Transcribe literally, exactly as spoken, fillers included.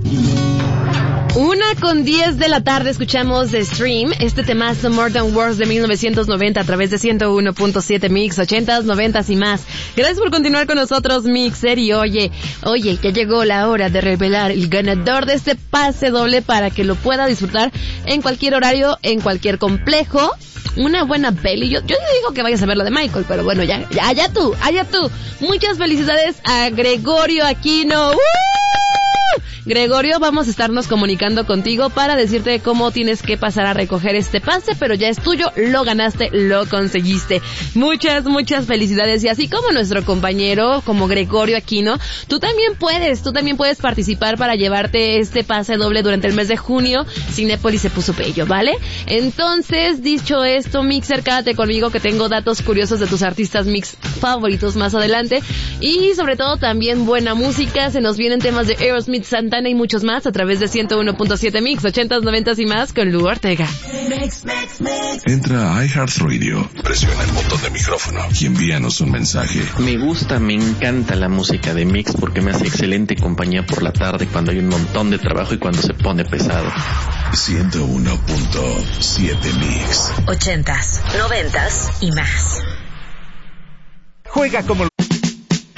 Una con diez de la tarde escuchamos de Stream, este temazo More Than Words de mil novecientos noventa a través de ciento uno punto siete Mix, ochentas, noventas y más. Gracias por continuar con nosotros, Mixer, y oye, oye, ya llegó la hora de revelar el ganador de este pase doble para que lo pueda disfrutar en cualquier horario, en cualquier complejo. Una buena peli. Yo, yo digo que vayas a ver la de Michael, pero bueno, ya, ya, allá tú, allá tú. Muchas felicidades a Gregorio Aquino. ¡Uh! Gregorio, vamos a estarnos comunicando contigo para decirte cómo tienes que pasar a recoger este pase, pero ya es tuyo, lo ganaste, lo conseguiste. Muchas, muchas felicidades. Y así como nuestro compañero, como Gregorio Aquino, tú también puedes, tú también puedes participar para llevarte este pase doble durante el mes de junio. Cinépolis se puso bello, ¿vale? Entonces, dicho esto, Mixer, quédate conmigo que tengo datos curiosos de tus artistas mix favoritos más adelante. Y sobre todo también buena música, se nos vienen temas de Aerosmith, Santana y muchos más a través de ciento uno punto siete Mix, ochentas, noventas y más con Lu Ortega. Mix, mix, mix. Entra a iHeartRadio, presiona el botón de micrófono y envíanos un mensaje. Me gusta, me encanta la música de Mix porque me hace excelente compañía por la tarde cuando hay un montón de trabajo y cuando se pone pesado. ciento uno punto siete Mix. Ochentas, noventas y más. Juega como